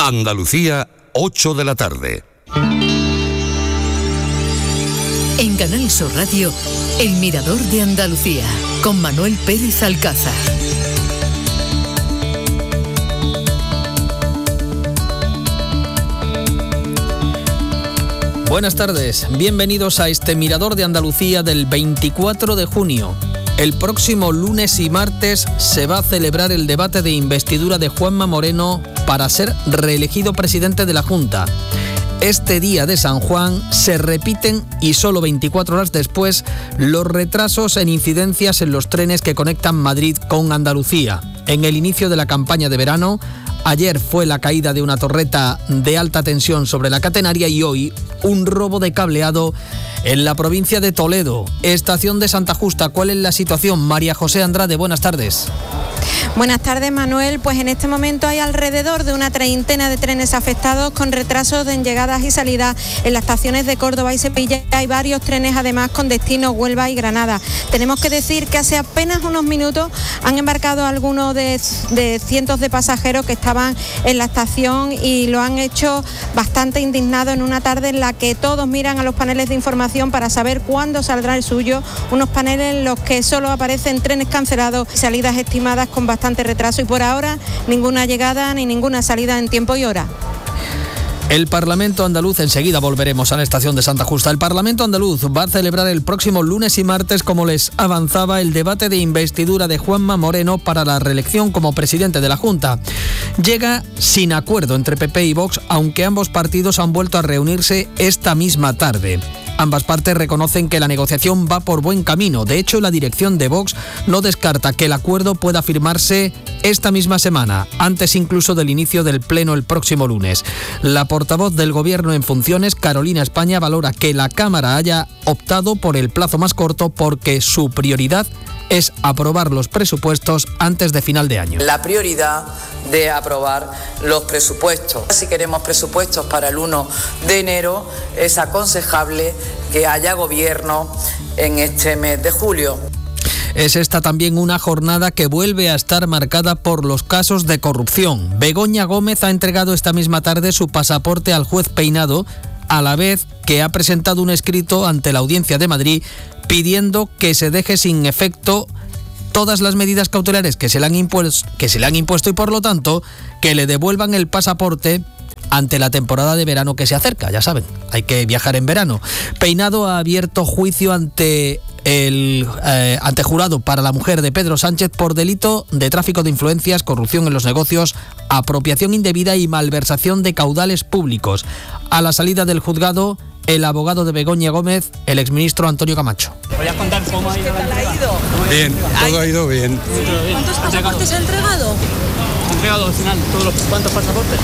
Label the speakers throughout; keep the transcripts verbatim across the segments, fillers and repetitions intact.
Speaker 1: Andalucía, ocho de la tarde.
Speaker 2: En Canal Sur Radio, El Mirador de Andalucía, con Manuel Pérez Alcázar.
Speaker 3: Buenas tardes, bienvenidos a este Mirador de Andalucía del veinticuatro de junio. El próximo lunes y martes se va a celebrar el debate de investidura de Juanma Moreno para ser reelegido presidente de la Junta. Este día de San Juan se repiten, y solo veinticuatro horas después, los retrasos en incidencias en los trenes que conectan Madrid con Andalucía. En el inicio de la campaña de verano, ayer fue la caída de una torreta de alta tensión sobre la catenaria y hoy un robo de cableado en la provincia de Toledo. Estación de Santa Justa, ¿cuál es la situación? María José Andrade, buenas tardes.
Speaker 4: Buenas tardes, Manuel. Pues en este momento hay alrededor de una treintena de trenes afectados con retrasos en llegadas y salidas en las estaciones de Córdoba y Sevilla. Hay varios trenes además con destino Huelva y Granada. Tenemos que decir que hace apenas unos minutos han embarcado algunos de, de cientos de pasajeros que estaban en la estación y lo han hecho bastante indignado en una tarde en la que todos miran a los paneles de información para saber cuándo saldrá el suyo. Unos paneles en los que solo aparecen trenes cancelados y salidas estimadas con bastante retraso, y por ahora ninguna llegada ni ninguna salida en tiempo y hora.
Speaker 3: El Parlamento andaluz, enseguida volveremos a la estación de Santa Justa. El Parlamento andaluz va a celebrar el próximo lunes y martes, como les avanzaba, el debate de investidura de Juanma Moreno para la reelección como presidente de la Junta. Llega sin acuerdo entre P P y Vox, aunque ambos partidos han vuelto a reunirse esta misma tarde. Ambas partes reconocen que la negociación va por buen camino. De hecho, la dirección de Vox no descarta que el acuerdo pueda firmarse esta misma semana, antes incluso del inicio del pleno el próximo lunes. La portavoz del Gobierno en funciones, Carolina España, valora que la Cámara haya optado por el plazo más corto porque su prioridad es aprobar los presupuestos antes de final de año.
Speaker 5: La prioridad de aprobar los presupuestos. Si queremos presupuestos para el uno de enero, es aconsejable que haya gobierno en este mes de julio.
Speaker 3: Es esta también una jornada que vuelve a estar marcada por los casos de corrupción. Begoña Gómez ha entregado esta misma tarde su pasaporte al juez Peinado, a la vez que ha presentado un escrito ante la Audiencia de Madrid pidiendo que se deje sin efecto todas las medidas cautelares que se le han impuesto, que se le han impuesto y por lo tanto que le devuelvan el pasaporte ante la temporada de verano que se acerca. Ya saben, hay que viajar en verano. Peinado ha abierto juicio ante el eh, antejurado para la mujer de Pedro Sánchez por delito de tráfico de influencias, corrupción en los negocios, apropiación indebida y malversación de caudales públicos. A la salida del juzgado, el abogado de Begoña Gómez, el exministro Antonio Camacho.
Speaker 6: ¿Voy a contar cómo ha ido la entrega?
Speaker 7: Bien, todo ha ido bien.
Speaker 4: ¿Cuántos pasaportes ha entregado?
Speaker 6: Ha entregado al final todos los cuantos pasaportes.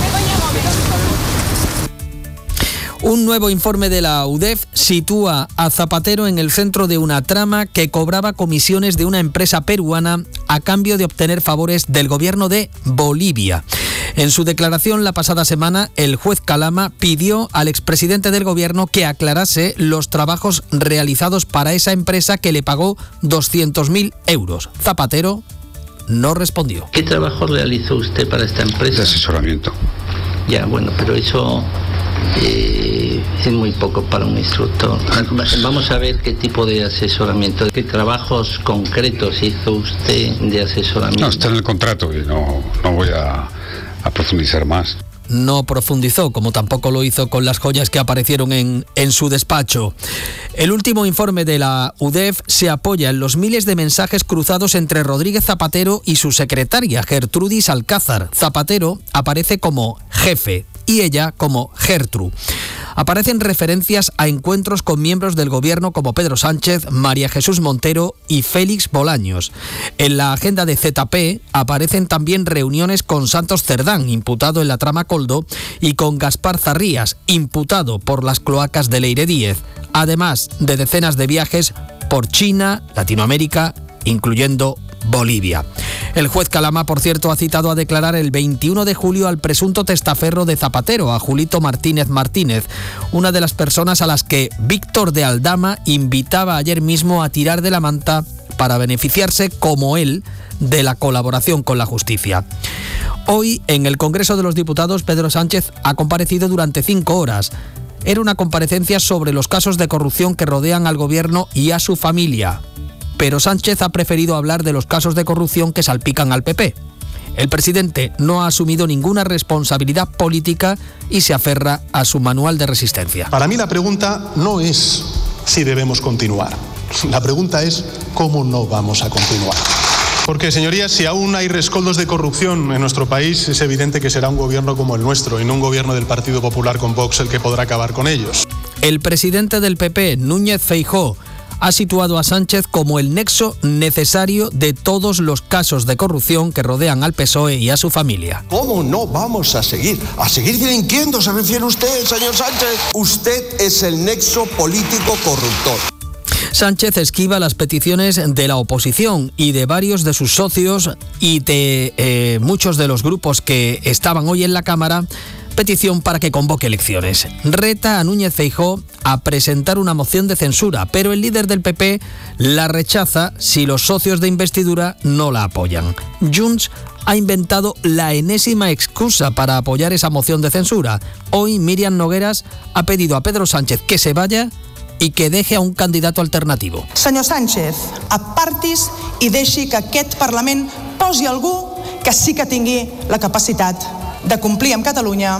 Speaker 3: Un nuevo informe de la U D E F sitúa a Zapatero en el centro de una trama que cobraba comisiones de una empresa peruana a cambio de obtener favores del gobierno de Bolivia. En su declaración la pasada semana, el juez Calama pidió al expresidente del gobierno que aclarase los trabajos realizados para esa empresa que le pagó doscientos mil euros. Zapatero no respondió.
Speaker 8: ¿Qué trabajo realizó usted para esta empresa?
Speaker 7: De asesoramiento.
Speaker 8: Ya, bueno, pero eso eh, es muy poco para un instructor. Vamos a ver qué tipo de asesoramiento, qué trabajos concretos hizo usted de asesoramiento.
Speaker 7: No, está en el contrato y no, no voy a, a profundizar más.
Speaker 3: No profundizó, como tampoco lo hizo con las joyas que aparecieron en, en su despacho. El último informe de la U D E F se apoya en los miles de mensajes cruzados entre Rodríguez Zapatero y su secretaria, Gertrudis Alcázar. Zapatero aparece como jefe y ella como Gertru. Aparecen referencias a encuentros con miembros del gobierno como Pedro Sánchez, María Jesús Montero y Félix Bolaños. En la agenda de Z P aparecen también reuniones con Santos Cerdán, imputado en la trama Coldo, y con Gaspar Zarrías, imputado por las cloacas de Leire Díez, además de decenas de viajes por China, Latinoamérica, incluyendo Bolivia. El juez Calama, por cierto, ha citado a declarar el veintiuno de julio al presunto testaferro de Zapatero, a Julito Martínez Martínez, una de las personas a las que Víctor de Aldama invitaba ayer mismo a tirar de la manta para beneficiarse, como él, de la colaboración con la justicia. Hoy, en el Congreso de los Diputados, Pedro Sánchez ha comparecido durante cinco horas. Era una comparecencia sobre los casos de corrupción que rodean al gobierno y a su familia. Pero Sánchez ha preferido hablar de los casos de corrupción que salpican al P P. El presidente no ha asumido ninguna responsabilidad política y se aferra a su manual de resistencia.
Speaker 9: Para mí la pregunta no es si debemos continuar. La pregunta es cómo no vamos a continuar. Porque, señorías, si aún hay rescoldos de corrupción en nuestro país, es evidente que será un gobierno como el nuestro y no un gobierno del Partido Popular con Vox el que podrá acabar con ellos.
Speaker 3: El presidente del P P, Núñez Feijóo, ha situado a Sánchez como el nexo necesario de todos los casos de corrupción que rodean al P S O E y a su familia.
Speaker 10: ¿Cómo no vamos a seguir? ¿A seguir delinquiendo se refiere usted, señor Sánchez? Usted es el nexo político corruptor.
Speaker 3: Sánchez esquiva las peticiones de la oposición y de varios de sus socios y de eh, muchos de los grupos que estaban hoy en la Cámara, petición para que convoque elecciones. Reta a Núñez Feijóo a presentar una moción de censura, pero el líder del P P la rechaza si los socios de investidura no la apoyan. Junts ha inventado la enésima excusa para apoyar esa moción de censura. Hoy Míriam Nogueras ha pedido a Pedro Sánchez que se vaya i que deje a un candidato alternativo.
Speaker 11: Senyor Sánchez, apartis i deixi que aquest Parlament posi algú que sí que tingui la capacitat de complir amb Catalunya.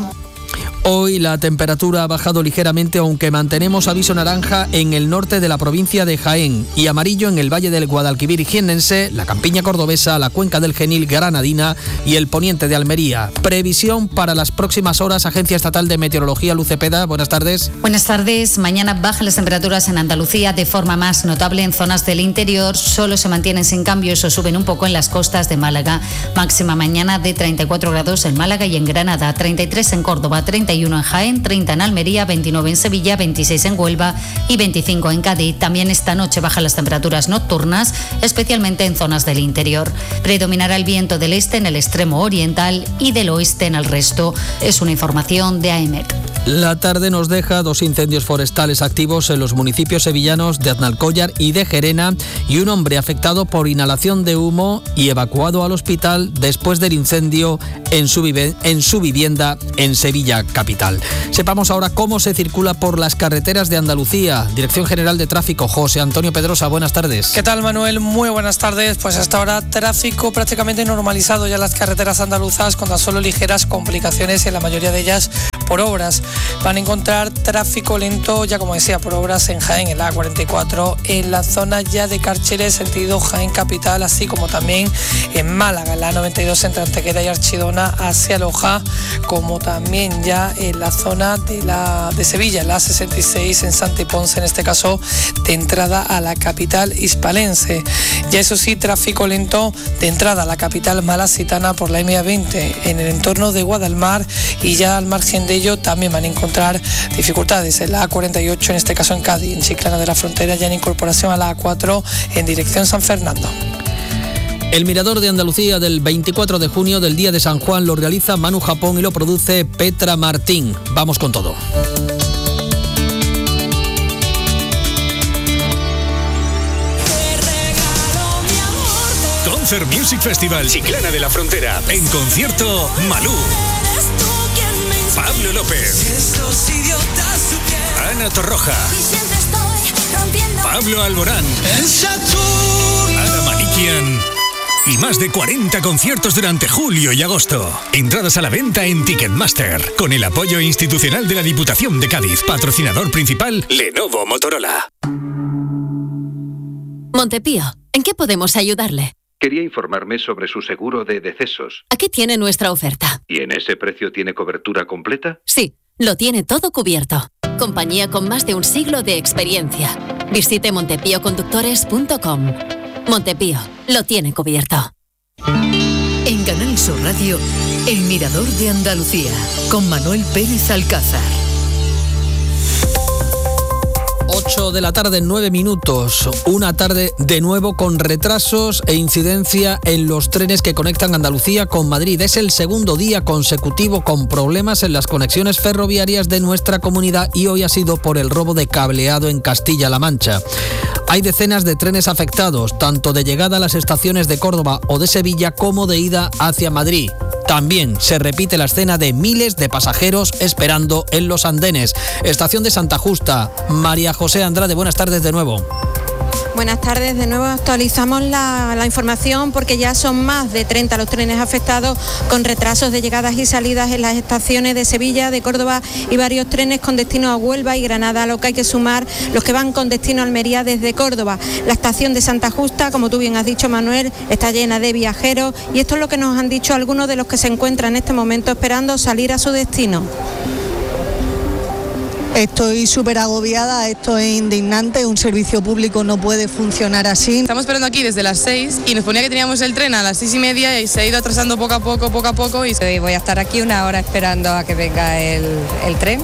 Speaker 3: Hoy la temperatura ha bajado ligeramente, aunque mantenemos aviso naranja en el norte de la provincia de Jaén y amarillo en el valle del Guadalquivir jiennense, la campiña cordobesa, la cuenca del Genil granadina y el poniente de Almería. Previsión para las próximas horas, Agencia Estatal de Meteorología, Luz Cepeda. Buenas tardes.
Speaker 12: Buenas tardes. Mañana bajan las temperaturas en Andalucía de forma más notable en zonas del interior. Solo se mantienen sin cambios o suben un poco en las costas de Málaga. Máxima mañana de treinta y cuatro grados en Málaga y en Granada, treinta y tres en Córdoba, treinta y uno en Jaén, treinta en Almería, veintinueve en Sevilla, veintiséis en Huelva y veinticinco en Cádiz. También esta noche bajan las temperaturas nocturnas, especialmente en zonas del interior. Predominará el viento del este en el extremo oriental y del oeste en el resto. Es una información de A E M E C.
Speaker 3: La tarde nos deja dos incendios forestales activos en los municipios sevillanos de Aznalcóllar y de Gerena y un hombre afectado por inhalación de humo y evacuado al hospital después del incendio en su, vive- en su vivienda en Sevilla capital. Sepamos ahora cómo se circula por las carreteras de Andalucía. Dirección General de Tráfico, José Antonio Pedrosa, buenas tardes.
Speaker 13: ¿Qué tal, Manuel? Muy buenas tardes. Pues hasta ahora tráfico prácticamente normalizado ya en las carreteras andaluzas, con tan solo ligeras complicaciones en la mayoría de ellas por obras. Van a encontrar tráfico lento, ya como decía, por obras en Jaén, en la A cuarenta y cuatro, en la zona ya de Cárceles, sentido Jaén capital, así como también en Málaga, en la A noventa y dos entre Antequera y Archidona hacia Loja, como también ya en la zona de, la, de Sevilla, en la A sesenta y seis en Santa y Ponce, en este caso de entrada a la capital hispalense. Ya eso sí, tráfico lento de entrada a la capital malacitana por la M A veinte en el entorno de Guadalmar, y ya al margen de ello también van a encontrar dificultades en la A cuarenta y ocho, en este caso en Cádiz, en Chiclana de la Frontera, ya en incorporación a la A cuatro en dirección San Fernando.
Speaker 3: El Mirador de Andalucía del veinticuatro de junio, del Día de San Juan, lo realiza Manu Japón y lo produce Petra Martín. Vamos con todo.
Speaker 14: Concert Music Festival Chiclana de la Frontera. En concierto, Malú, Pablo López, Ana Torroja, Pablo Alborán, Ana Manikian y más de cuarenta conciertos durante julio y agosto. Entradas a la venta en Ticketmaster, con el apoyo institucional de la Diputación de Cádiz. Patrocinador principal, Lenovo Motorola.
Speaker 15: Montepío, ¿en qué podemos ayudarle?
Speaker 16: Quería informarme sobre su seguro de decesos.
Speaker 15: Aquí tiene nuestra oferta.
Speaker 16: ¿Y en ese precio tiene cobertura completa?
Speaker 15: Sí, lo tiene todo cubierto. Compañía con más de un siglo de experiencia. Visite montepío conductores punto com. Montepío, lo tiene cubierto.
Speaker 2: En Canal Sur Radio, El Mirador de Andalucía, con Manuel Pérez Alcázar.
Speaker 3: ocho de la tarde, nueve minutos. Una tarde de nuevo con retrasos e incidencia en los trenes que conectan Andalucía con Madrid. Es el segundo día consecutivo con problemas en las conexiones ferroviarias de nuestra comunidad y hoy ha sido por el robo de cableado en Castilla-La Mancha. Hay decenas de trenes afectados, tanto de llegada a las estaciones de Córdoba o de Sevilla como de ida hacia Madrid. También se repite la escena de miles de pasajeros esperando en los andenes. Estación de Santa Justa. María José Andrade, buenas tardes de nuevo.
Speaker 4: Buenas tardes, de nuevo actualizamos la, la información porque ya son más de treinta los trenes afectados con retrasos de llegadas y salidas en las estaciones de Sevilla, de Córdoba y varios trenes con destino a Huelva y Granada, a lo que hay que sumar los que van con destino a Almería desde Córdoba. La estación de Santa Justa, como tú bien has dicho, Manuel, está llena de viajeros y esto es lo que nos han dicho algunos de los que se encuentran en este momento esperando salir a su destino.
Speaker 17: Estoy súper agobiada, esto es indignante, un servicio público no puede funcionar así.
Speaker 18: Estamos esperando aquí desde las seis y nos ponía que teníamos el tren a las seis y media y se ha ido atrasando poco a poco, poco a poco. Y
Speaker 19: voy a estar aquí una hora esperando a que venga el, el tren.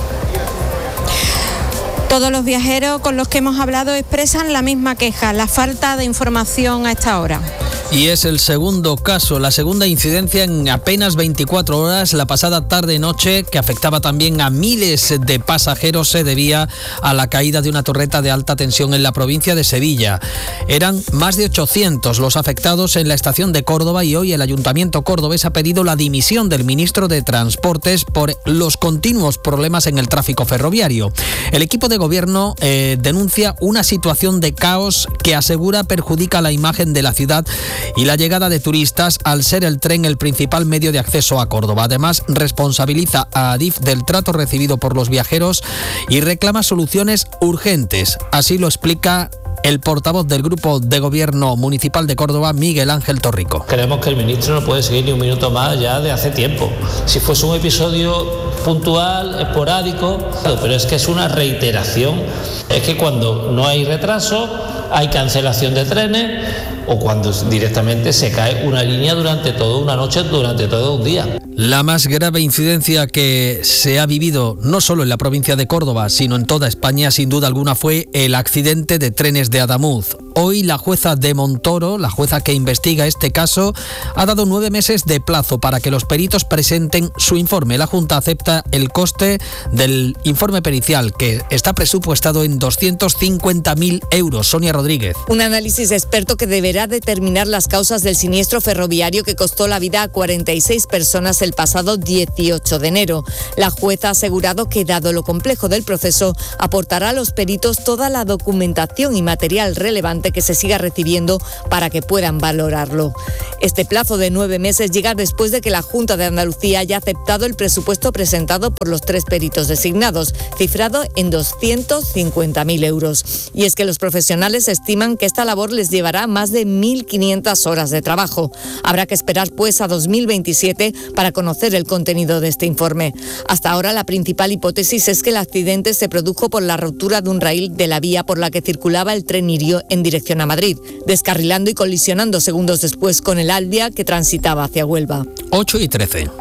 Speaker 4: Todos los viajeros con los que hemos hablado expresan la misma queja, la falta de información a esta hora.
Speaker 3: Y es el segundo caso, la segunda incidencia en apenas veinticuatro horas, la pasada tarde-noche, que afectaba también a miles de pasajeros, se debía a la caída de una torreta de alta tensión en la provincia de Sevilla. Eran más de ochocientos los afectados en la estación de Córdoba y hoy el Ayuntamiento cordobés ha pedido la dimisión del ministro de Transportes por los continuos problemas en el tráfico ferroviario. El equipo de gobierno eh, denuncia una situación de caos que asegura perjudica la imagen de la ciudad y la llegada de turistas al ser el tren el principal medio de acceso a Córdoba. Además, responsabiliza a Adif del trato recibido por los viajeros y reclama soluciones urgentes. Así lo explica el portavoz del Grupo de Gobierno Municipal de Córdoba, Miguel Ángel Torrico.
Speaker 20: Creemos que el ministro no puede seguir ni un minuto más ya de hace tiempo. Si fuese un episodio puntual, esporádico, pero es que es una reiteración. Es que cuando no hay retraso, hay cancelación de trenes o cuando directamente se cae una línea durante toda una noche, durante todo un día.
Speaker 3: La más grave incidencia que se ha vivido no solo en la provincia de Córdoba, sino en toda España, sin duda alguna, fue el accidente de trenes de Adamuz. Hoy la jueza de Montoro, la jueza que investiga este caso, ha dado nueve meses de plazo para que los peritos presenten su informe. La Junta acepta el coste del informe pericial, que está presupuestado en doscientos cincuenta mil euros. Sonia Rodríguez.
Speaker 21: Un análisis experto que deberá determinar las causas del siniestro ferroviario que costó la vida a cuarenta y seis personas el pasado dieciocho de enero. La jueza ha asegurado que, dado lo complejo del proceso, aportará a los peritos toda la documentación y material relevante que se siga recibiendo para que puedan valorarlo. Este plazo de nueve meses llega después de que la Junta de Andalucía haya aceptado el presupuesto presentado por los tres peritos designados, cifrado en doscientos cincuenta mil euros. Y es que los profesionales estiman que esta labor les llevará más de mil quinientas horas de trabajo. Habrá que esperar pues a dos mil veintisiete para conocer el contenido de este informe. Hasta ahora la principal hipótesis es que el accidente se produjo por la ruptura de un raíl de la vía por la que circulaba el tren Irio en dirección a Madrid, descarrilando y colisionando segundos después con el Alvia que transitaba hacia Huelva.
Speaker 3: ocho y trece.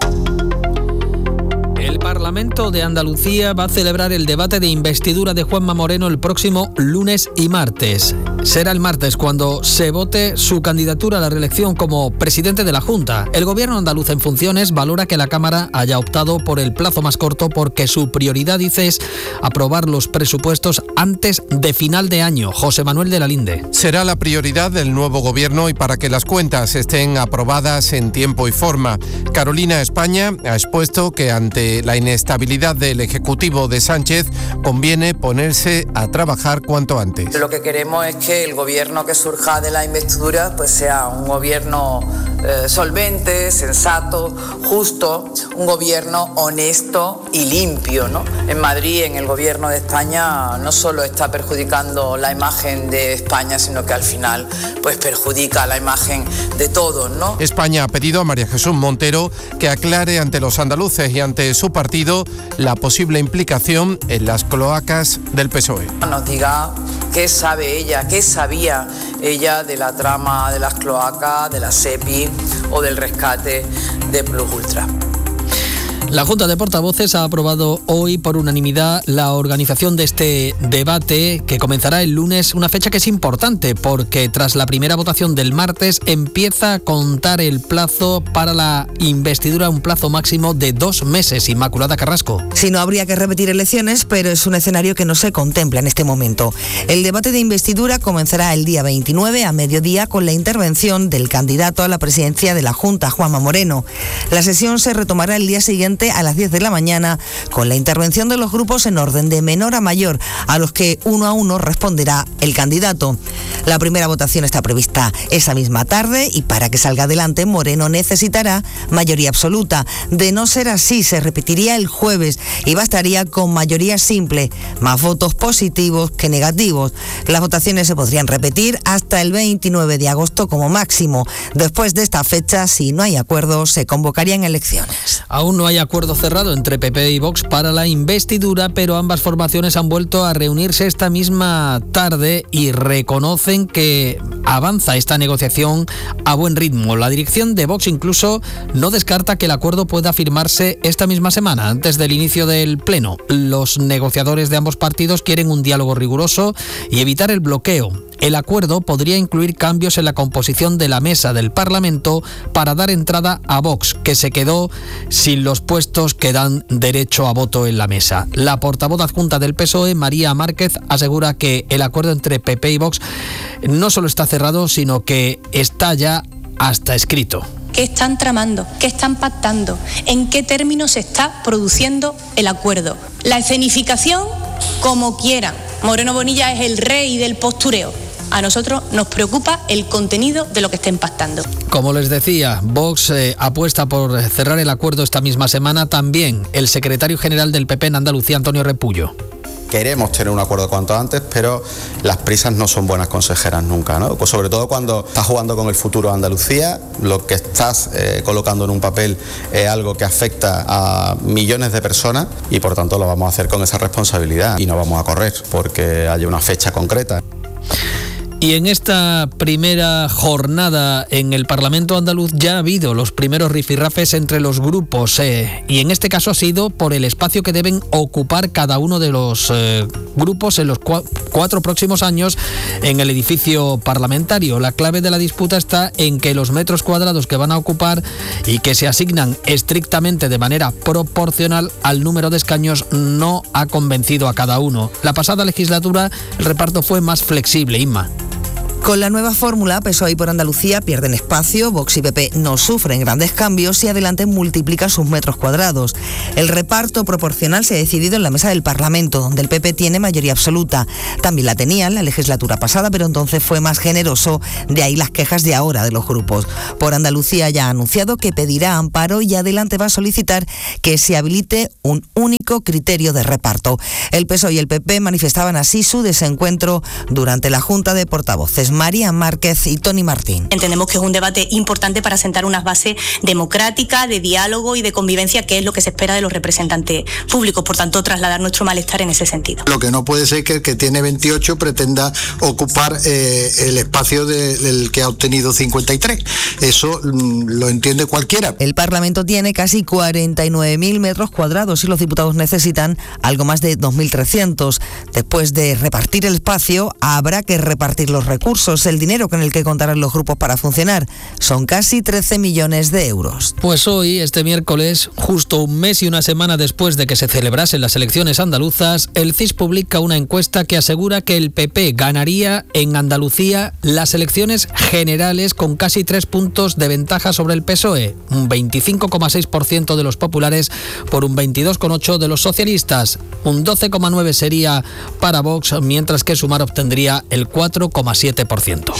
Speaker 3: El Parlamento de Andalucía va a celebrar el debate de investidura de Juanma Moreno el próximo lunes y martes. Será el martes cuando se vote su candidatura a la reelección como presidente de la Junta. El gobierno andaluz en funciones valora que la Cámara haya optado por el plazo más corto porque su prioridad, dice, es aprobar los presupuestos antes de final de año. José Manuel de la Linde.
Speaker 22: Será la prioridad del nuevo gobierno y para que las cuentas estén aprobadas en tiempo y forma. Carolina España ha expuesto que ante la inestabilidad del Ejecutivo de Sánchez conviene ponerse a trabajar cuanto antes.
Speaker 5: Lo que queremos es que el gobierno que surja de la investidura pues sea un gobierno eh, solvente, sensato, justo, un gobierno honesto y limpio, ¿no? En Madrid, en el gobierno de España, no solo está perjudicando la imagen de España, sino que al final pues perjudica la imagen de todos, ¿no?
Speaker 22: España ha pedido a María Jesús Montero que aclare ante los andaluces y ante su partido la posible implicación en las cloacas del P S O E.
Speaker 5: Nos diga qué sabe ella, qué sabía ella de la trama de las cloacas, de la SEPI o del rescate de Plus Ultra.
Speaker 3: La Junta de Portavoces ha aprobado hoy por unanimidad la organización de este debate que comenzará el lunes, una fecha que es importante porque tras la primera votación del martes empieza a contar el plazo para la investidura, un plazo máximo de dos meses. Inmaculada Carrasco.
Speaker 1: Si no, habría que repetir elecciones, pero es un escenario que no se contempla en este momento. El debate de investidura comenzará el día veintinueve a mediodía con la intervención del candidato a la presidencia de la Junta, Juanma Moreno. La sesión se retomará el día siguiente a las diez de la mañana con la intervención de los grupos en orden de menor a mayor, a los que uno a uno responderá el candidato. La primera votación está prevista esa misma tarde y para que salga adelante Moreno necesitará mayoría absoluta. De no ser así, se repetiría el jueves y bastaría con mayoría simple, más votos positivos que negativos. Las votaciones se podrían repetir hasta el veintinueve de agosto como máximo. Después de esta fecha, si no hay acuerdo, se convocarían elecciones.
Speaker 3: Aún no hay acuerdo cerrado entre P P y Vox para la investidura, pero ambas formaciones han vuelto a reunirse esta misma tarde y reconocen que avanza esta negociación a buen ritmo. La dirección de Vox incluso no descarta que el acuerdo pueda firmarse esta misma semana, antes del inicio del pleno. Los negociadores de ambos partidos quieren un diálogo riguroso y evitar el bloqueo. El acuerdo podría incluir cambios en la composición de la mesa del Parlamento para dar entrada a Vox, que se quedó sin los puestos que dan derecho a voto en la mesa. La portavoz adjunta del P S O E, María Márquez, asegura que el acuerdo entre P P y Vox no solo está cerrado, sino que está ya hasta escrito.
Speaker 6: ¿Qué están tramando? ¿Qué están pactando? ¿En qué términos se está produciendo el acuerdo? La escenificación, como quieran. Moreno Bonilla es el rey del postureo. A nosotros nos preocupa el contenido de lo que estén pactando.
Speaker 3: Como les decía, Vox eh, apuesta por cerrar el acuerdo esta misma semana. También el secretario general del P P en Andalucía, Antonio Repullo.
Speaker 23: Queremos tener un acuerdo cuanto antes, pero las prisas no son buenas consejeras nunca, ¿no? Pues sobre todo cuando estás jugando con el futuro de Andalucía, lo que estás eh, colocando en un papel es algo que afecta a millones de personas y por tanto lo vamos a hacer con esa responsabilidad y no vamos a correr porque haya una fecha concreta.
Speaker 3: Y en esta primera jornada en el Parlamento andaluz ya ha habido los primeros rifirrafes entre los grupos eh, y en este caso ha sido por el espacio que deben ocupar cada uno de los eh, grupos en los cua- cuatro próximos años en el edificio parlamentario. La clave de la disputa está en que los metros cuadrados que van a ocupar y que se asignan estrictamente de manera proporcional al número de escaños no ha convencido a cada uno. La pasada legislatura el reparto fue más flexible, Inma.
Speaker 1: Con la nueva fórmula, P S O E y por Andalucía pierden espacio, Vox y P P no sufren grandes cambios y Adelante multiplica sus metros cuadrados. El reparto proporcional se ha decidido en la mesa del Parlamento, donde el P P tiene mayoría absoluta. También la tenía en la legislatura pasada, pero entonces fue más generoso, de ahí las quejas de ahora de los grupos. Por Andalucía ya ha anunciado que pedirá amparo y Adelante va a solicitar que se habilite un único criterio de reparto. El P S O E y el P P manifestaban así su desencuentro durante la Junta de Portavoces. María Márquez y Tony Martín.
Speaker 6: Entendemos que es un debate importante para sentar unas bases democráticas, de diálogo y de convivencia, que es lo que se espera de los representantes públicos. Por tanto, trasladar nuestro malestar en ese sentido.
Speaker 24: Lo que no puede ser que el que tiene veintiocho pretenda ocupar eh, el espacio de, del que ha obtenido cincuenta y tres. Eso mm, lo entiende cualquiera.
Speaker 1: El Parlamento tiene casi cuarenta y nueve mil metros cuadrados y los diputados necesitan algo más de dos mil trescientos. Después de repartir el espacio, habrá que repartir los recursos. El dinero con el que contarán los grupos para funcionar son casi trece millones de euros.
Speaker 3: Pues hoy, este miércoles, justo un mes y una semana después de que se celebrasen las elecciones andaluzas, el C I S publica una encuesta que asegura que el P P ganaría en Andalucía las elecciones generales con casi tres puntos de ventaja sobre el P S O E, un veinticinco coma seis por ciento de los populares por un veintidós coma ocho por ciento de los socialistas, un doce coma nueve por ciento sería para Vox, mientras que Sumar obtendría el cuatro coma siete por ciento.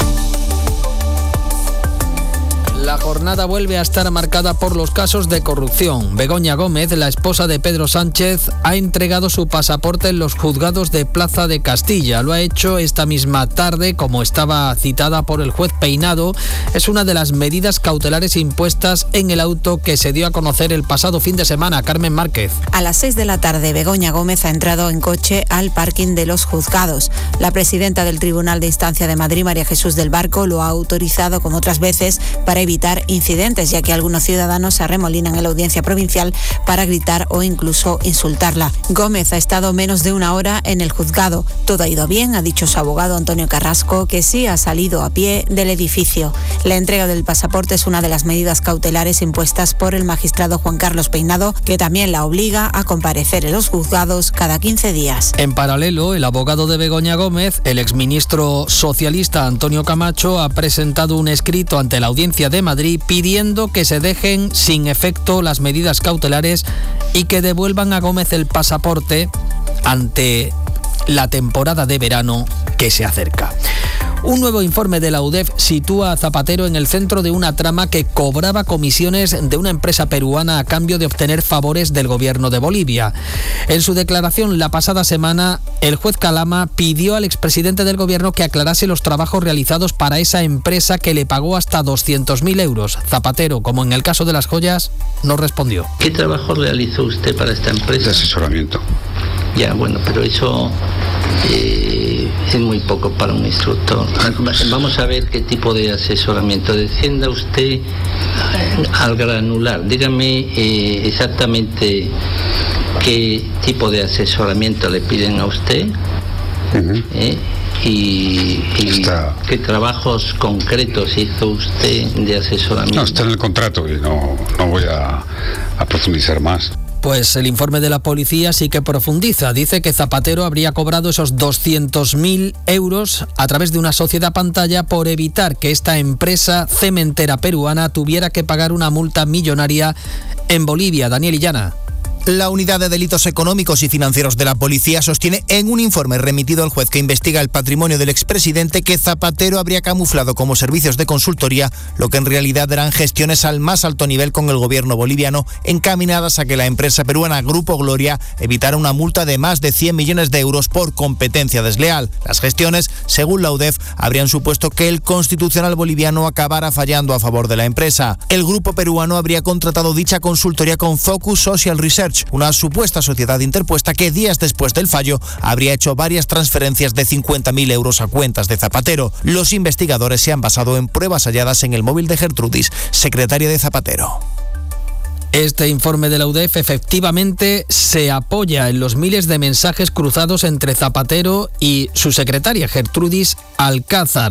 Speaker 3: La jornada vuelve a estar marcada por los casos de corrupción. Begoña Gómez, la esposa de Pedro Sánchez, ha entregado su pasaporte en los juzgados de Plaza de Castilla. Lo ha hecho esta misma tarde, como estaba citada por el juez Peinado. Es una de las medidas cautelares impuestas en el auto que se dio a conocer el pasado fin de semana. Carmen Márquez.
Speaker 25: A las seis de la tarde, Begoña Gómez ha entrado en coche al parking de los juzgados. La presidenta del Tribunal de Instancia de Madrid, María Jesús del Barco, lo ha autorizado, como otras veces, para evitar evitar incidentes, ya que algunos ciudadanos se arremolinan en la audiencia provincial para gritar o incluso insultarla. Gómez ha estado menos de una hora en el juzgado. Todo ha ido bien, ha dicho su abogado Antonio Carrasco, que sí ha salido a pie del edificio. La entrega del pasaporte es una de las medidas cautelares impuestas por el magistrado Juan Carlos Peinado, que también la obliga a comparecer en los juzgados cada quince días.
Speaker 3: En paralelo, el abogado de Begoña Gómez, el exministro socialista Antonio Camacho, ha presentado un escrito ante la Audiencia de Madrid pidiendo que se dejen sin efecto las medidas cautelares y que devuelvan a Gómez el pasaporte ante la temporada de verano que se acerca. Un nuevo informe de la U D E F sitúa a Zapatero en el centro de una trama que cobraba comisiones de una empresa peruana a cambio de obtener favores del gobierno de Bolivia. En su declaración la pasada semana, el juez Calama pidió al expresidente del gobierno que aclarase los trabajos realizados para esa empresa que le pagó hasta doscientos mil euros. Zapatero, como en el caso de las joyas, no respondió.
Speaker 7: ¿Qué trabajo realizó usted para esta empresa?
Speaker 8: De asesoramiento.
Speaker 7: Ya, bueno, pero eso eh, es muy poco para un instructor. Vamos a ver qué tipo de asesoramiento. Descienda usted al granular. Dígame eh, exactamente qué tipo de asesoramiento le piden a usted. Uh-huh. ¿eh? Y, y qué trabajos concretos hizo usted de asesoramiento.
Speaker 8: No, está en el contrato y no, no voy a, a profundizar más.
Speaker 3: Pues el informe de la policía sí que profundiza. Dice que Zapatero habría cobrado esos doscientos mil euros a través de una sociedad pantalla por evitar que esta empresa cementera peruana tuviera que pagar una multa millonaria en Bolivia. Daniel Illana.
Speaker 9: La Unidad de Delitos Económicos y Financieros de la Policía sostiene en un informe remitido al juez que investiga el patrimonio del expresidente que Zapatero habría camuflado como servicios de consultoría lo que en realidad eran gestiones al más alto nivel con el gobierno boliviano encaminadas a que la empresa peruana Grupo Gloria evitara una multa de más de cien millones de euros por competencia desleal. Las gestiones, según la U D E F, habrían supuesto que el Constitucional boliviano acabara fallando a favor de la empresa. El grupo peruano habría contratado dicha consultoría con Focus Social Research, una supuesta sociedad interpuesta que días después del fallo habría hecho varias transferencias de cincuenta mil euros a cuentas de Zapatero. Los investigadores se han basado en pruebas halladas en el móvil de Gertrudis, secretaria de Zapatero.
Speaker 3: Este informe de la U D E F efectivamente se apoya en los miles de mensajes cruzados entre Zapatero y su secretaria Gertrudis Alcázar.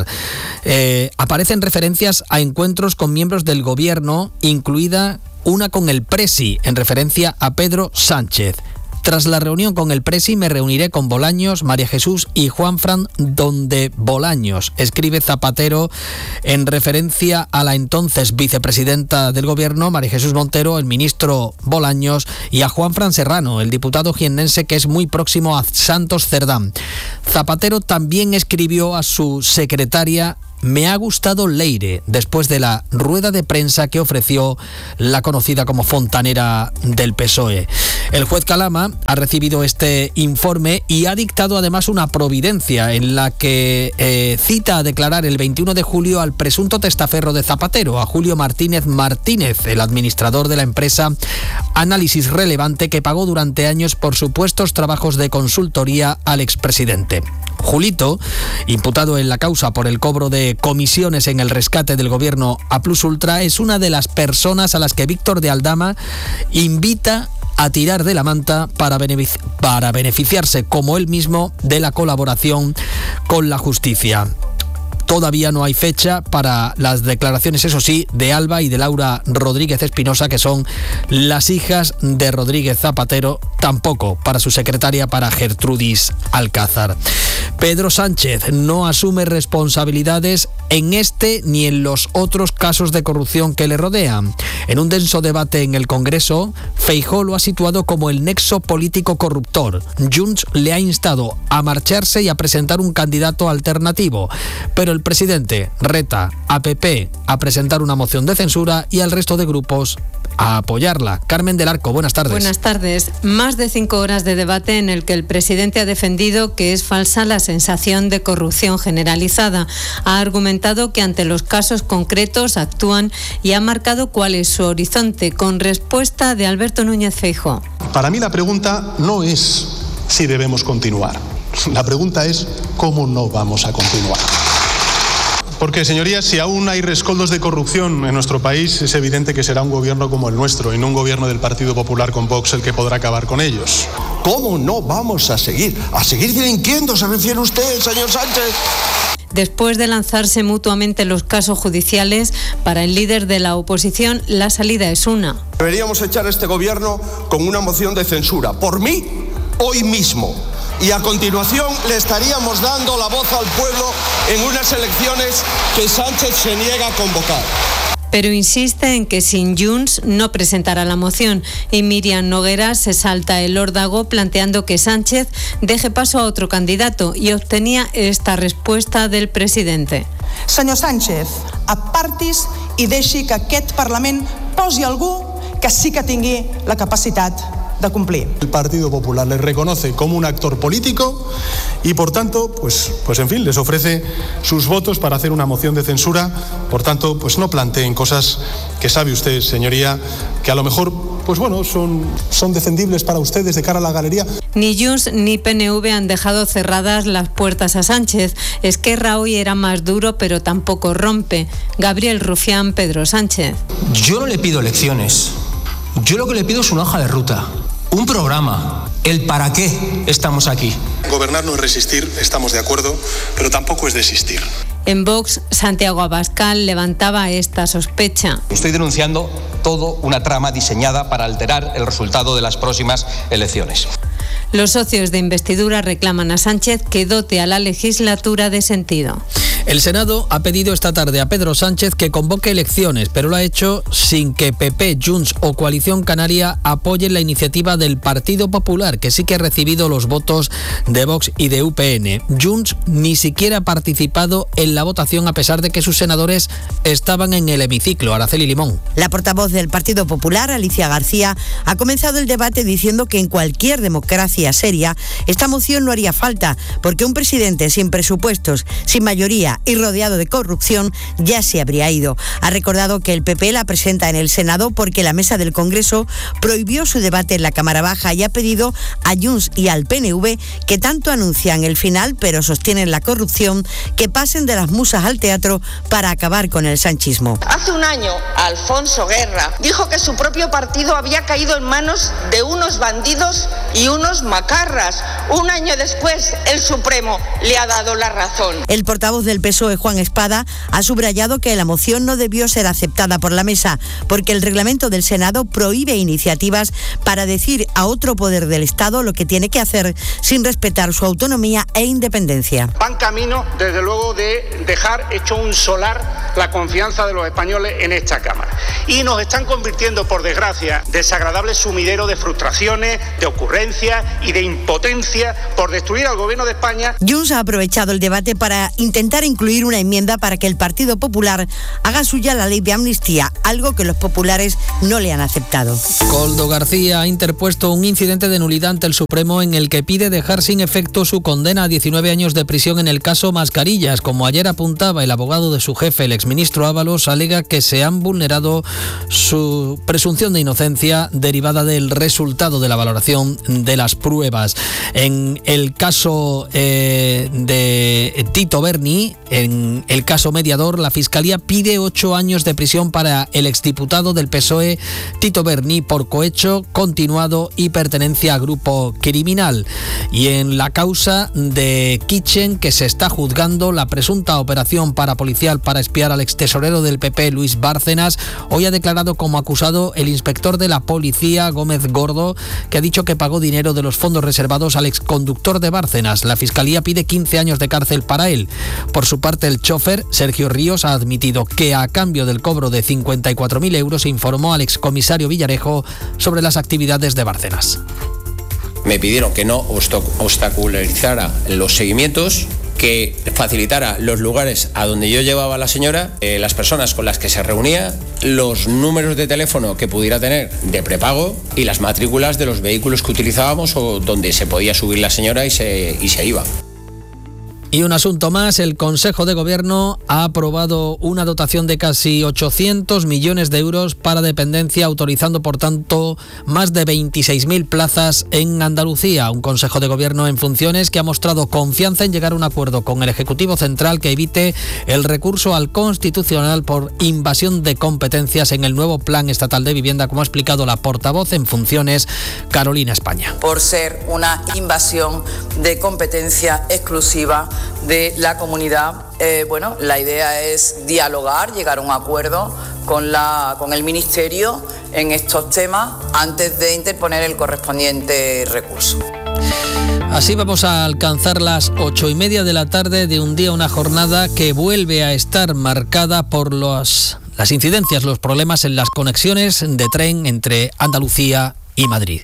Speaker 3: Eh, aparecen referencias a encuentros con miembros del gobierno, incluida una con el Presi, en referencia a Pedro Sánchez. Tras la reunión con el Presi me reuniré con Bolaños, María Jesús y Juanfran donde Bolaños, escribe Zapatero en referencia a la entonces vicepresidenta del gobierno, María Jesús Montero, el ministro Bolaños y a Juanfran Serrano, el diputado jiennense que es muy próximo a Santos Cerdán. Zapatero también escribió a su secretaria: me ha gustado Leire, después de la rueda de prensa que ofreció la conocida como fontanera del P S O E. El juez Calama ha recibido este informe y ha dictado además una providencia en la que eh, cita a declarar el veintiuno de julio al presunto testaferro de Zapatero, a Julio Martínez Martínez, el administrador de la empresa Análisis Relevante, que pagó durante años por supuestos trabajos de consultoría al expresidente. Julito, imputado en la causa por el cobro de comisiones en el rescate del gobierno a Plus Ultra, es una de las personas a las que Víctor de Aldama invita a tirar de la manta para, benefici- para beneficiarse, como él mismo, de la colaboración con la justicia. Todavía no hay fecha para las declaraciones, eso sí, de Alba y de Laura Rodríguez Espinosa, que son las hijas de Rodríguez Zapatero, tampoco para su secretaria, para Gertrudis Alcázar. Pedro Sánchez no asume responsabilidades en este ni en los otros casos de corrupción que le rodean. En un denso debate en el Congreso, Feijóo lo ha situado como el nexo político corruptor. Junts le ha instado a marcharse y a presentar un candidato alternativo, pero el presidente reta a P P a presentar una moción de censura y al resto de grupos a apoyarla. Carmen del Arco, buenas tardes.
Speaker 10: Buenas tardes. Más de cinco horas de debate en el que el presidente ha defendido que es falsa la sensación de corrupción generalizada. Ha argumentado que ante los casos concretos actúan y ha marcado cuál es su horizonte, con respuesta de Alberto Núñez Feijóo.
Speaker 11: Para mí la pregunta no es si debemos continuar. La pregunta es cómo no vamos a continuar. Porque, señorías, si aún hay rescoldos de corrupción en nuestro país, es evidente que será un gobierno como el nuestro y no un gobierno del Partido Popular con Vox el que podrá acabar con ellos.
Speaker 12: ¿Cómo no vamos a seguir? ¿A seguir delinquiendo, se refiere usted, señor Sánchez?
Speaker 10: Después de lanzarse mutuamente los casos judiciales, para el líder de la oposición la salida es una.
Speaker 12: Deberíamos echar a este gobierno con una moción de censura, por mí, hoy mismo. Y a continuación le estaríamos dando la voz al pueblo en unas elecciones que Sánchez se niega a convocar.
Speaker 10: Pero insiste en que sin Junts no presentará la moción y Míriam Noguera se salta el órdago planteando que Sánchez deje paso a otro candidato y obtenía esta respuesta del presidente.
Speaker 13: Senyor Sánchez, apartis i deixi que aquest Parlament posi algú que sí que tingui la capacitat de cumplir.
Speaker 11: El Partido Popular les reconoce como un actor político y, por tanto, pues, pues en fin, les ofrece sus votos para hacer una moción de censura. Por tanto, pues no planteen cosas que sabe usted, señoría, que a lo mejor, pues bueno, son, son defendibles para ustedes de cara a la galería.
Speaker 10: Ni Junts ni P N V han dejado cerradas las puertas a Sánchez. Esquerra hoy era más duro, pero tampoco rompe. Gabriel Rufián, Pedro Sánchez.
Speaker 14: Yo no le pido elecciones. Yo lo que le pido es una hoja de ruta, un programa, el para qué estamos aquí.
Speaker 11: Gobernar no es resistir, estamos de acuerdo, pero tampoco es desistir.
Speaker 10: En Vox, Santiago Abascal levantaba esta sospecha.
Speaker 15: Estoy denunciando todo una trama diseñada para alterar el resultado de las próximas elecciones.
Speaker 10: Los socios de investidura reclaman a Sánchez que dote a la legislatura de sentido.
Speaker 3: El Senado ha pedido esta tarde a Pedro Sánchez que convoque elecciones, pero lo ha hecho sin que P P, Junts o Coalición Canaria apoyen la iniciativa del Partido Popular, que sí que ha recibido los votos de Vox y de U P N. Junts ni siquiera ha participado en la votación a pesar de que sus senadores estaban en el hemiciclo. Araceli Limón.
Speaker 1: La portavoz del Partido Popular, Alicia García, ha comenzado el debate diciendo que en cualquier democracia seria esta moción no haría falta, porque un presidente sin presupuestos, sin mayoría y rodeado de corrupción ya se habría ido. Ha recordado que el P P la presenta en el Senado porque la mesa del Congreso prohibió su debate en la Cámara Baja y ha pedido a Junts y al P N V, que tanto anuncian el final pero sostienen la corrupción, que pasen de las musas al teatro para acabar con el sanchismo.
Speaker 16: Hace un año, Alfonso Guerra dijo que su propio partido había caído en manos de unos bandidos y unos macarras. Un año después, el Supremo le ha dado la razón.
Speaker 1: El portavoz del P S O E, Juan Espada, ha subrayado que la moción no debió ser aceptada por la mesa porque el reglamento del Senado prohíbe iniciativas para decir a otro poder del Estado lo que tiene que hacer sin respetar su autonomía e independencia.
Speaker 26: Van camino, desde luego, de dejar hecho un solar la confianza de los españoles en esta Cámara. Y nos están convirtiendo, por desgracia, desagradable sumidero de frustraciones, de ocurrencias y de impotencia por destruir al Gobierno de España.
Speaker 1: Junts ha aprovechado el debate para intentar incluir una enmienda para que el Partido Popular haga suya la ley de amnistía, algo que los populares no le han aceptado.
Speaker 3: Koldo García ha interpuesto un incidente de nulidad ante el Supremo en el que pide dejar sin efecto su condena a diecinueve años de prisión en el caso Mascarillas. Como ayer apuntaba el abogado de su jefe, el exministro Ábalos, alega que se han vulnerado su presunción de inocencia derivada del resultado de la valoración de las pruebas. En el caso eh, de Tito Berni, en el caso mediador, la Fiscalía pide ocho años de prisión para el exdiputado del P S O E, Tito Berni, por cohecho continuado y pertenencia a grupo criminal. Y en la causa de Kitchen, que se está juzgando la presunta operación parapolicial para espiar al extesorero del P P, Luis Bárcenas, hoy ha declarado como acusado el inspector de la policía, Gómez Gordo, que ha dicho que pagó dinero de los fondos reservados al exconductor de Bárcenas. La Fiscalía pide quince años de cárcel para él. Por su parte, el chofer, Sergio Ríos, ha admitido que a cambio del cobro de cincuenta y cuatro mil euros informó al excomisario Villarejo sobre las actividades de Bárcenas.
Speaker 27: Me pidieron que no obstaculizara los seguimientos, que facilitara los lugares a donde yo llevaba a la señora, eh, las personas con las que se reunía, los números de teléfono que pudiera tener de prepago y las matrículas de los vehículos que utilizábamos o donde se podía subir la señora y se, y se iba.
Speaker 3: Y un asunto más, el Consejo de Gobierno ha aprobado una dotación de casi ochocientos millones de euros para dependencia, autorizando por tanto más de veintiséis mil plazas en Andalucía. Un Consejo de Gobierno en funciones que ha mostrado confianza en llegar a un acuerdo con el Ejecutivo Central que evite el recurso al Constitucional por invasión de competencias en el nuevo Plan Estatal de Vivienda, como ha explicado la portavoz en funciones, Carolina España.
Speaker 5: Por ser una invasión de competencia exclusiva de la comunidad, eh, bueno, la idea es dialogar, llegar a un acuerdo con, la, con el Ministerio en estos temas antes de interponer el correspondiente recurso.
Speaker 3: Así vamos a alcanzar las ocho y media de la tarde de un día, una jornada que vuelve a estar marcada por los, las incidencias, los problemas en las conexiones de tren entre Andalucía y Madrid.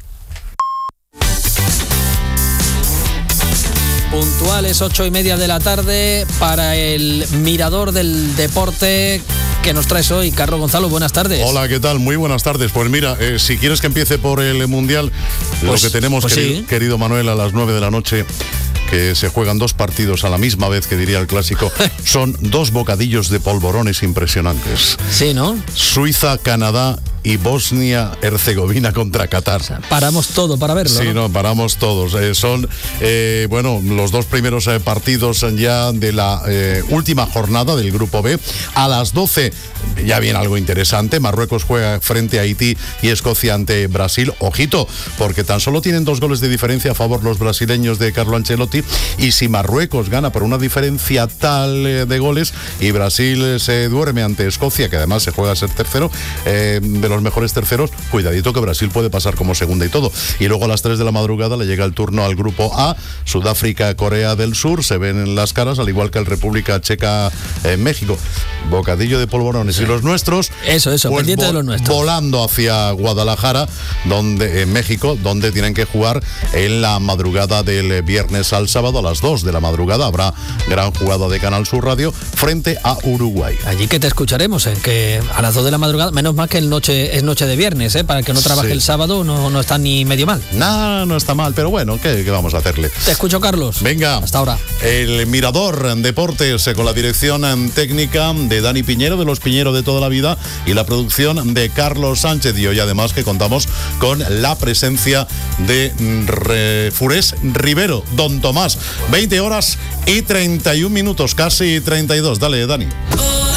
Speaker 3: Puntuales ocho y media de la tarde para el mirador del deporte que nos traes hoy. Carlos Gonzalo, buenas tardes.
Speaker 2: Hola, ¿qué tal? Muy buenas tardes. Pues mira, eh, si quieres que empiece por el Mundial, pues, lo que tenemos,
Speaker 3: pues
Speaker 2: querido,
Speaker 3: sí.
Speaker 2: querido Manuel, a las nueve de la noche, que se juegan dos partidos a la misma vez, que diría el clásico, son dos bocadillos de polvorones impresionantes.
Speaker 3: Sí, ¿no?
Speaker 2: Suiza, Canadá y Bosnia-Herzegovina contra Qatar. O sea,
Speaker 3: paramos todo para verlo,
Speaker 2: Sí,
Speaker 3: ¿no?
Speaker 2: no, paramos todos. Eh, son, eh, bueno, los dos primeros eh, partidos ya de la eh, última jornada del Grupo B. A las doce ya viene algo interesante. Marruecos juega frente a Haití y Escocia ante Brasil. Ojito, porque tan solo tienen dos goles de diferencia a favor los brasileños de Carlo Ancelotti. Y si Marruecos gana por una diferencia tal eh, de goles y Brasil eh, se duerme ante Escocia, que además se juega a ser tercero, eh, de los mejores terceros, cuidadito que Brasil puede pasar como segunda y todo. Y luego a las tres de la madrugada le llega el turno al Grupo A, Sudáfrica, Corea del Sur, se ven en las caras, al igual que el República Checa, eh, México. Bocadillo de polvorones. Sí. Y los nuestros,
Speaker 3: eso, eso, pues, pendiente vo- de los nuestros.
Speaker 2: volando hacia Guadalajara, donde en México, donde tienen que jugar en la madrugada del viernes al sábado a las dos de la madrugada. Habrá gran jugada de Canal Sur Radio frente a Uruguay.
Speaker 3: Allí que te escucharemos, ¿eh? Que a las dos de la madrugada, menos mal que el noche es noche de viernes, ¿eh? Para el que no trabaje sí. el sábado no, no está ni medio mal.
Speaker 2: No, no está mal, pero bueno, ¿qué, qué vamos a hacerle?
Speaker 3: Te escucho, Carlos.
Speaker 2: Venga.
Speaker 3: Hasta ahora.
Speaker 2: El Mirador Deportes con la dirección técnica de Dani Piñero, de los Piñero de toda la vida, y la producción de Carlos Sánchez. Y hoy además que contamos con la presencia de Re, Furés Rivero, Don Tomás. veinte horas y treinta y un minutos, casi treinta y dos. Dale, Dani.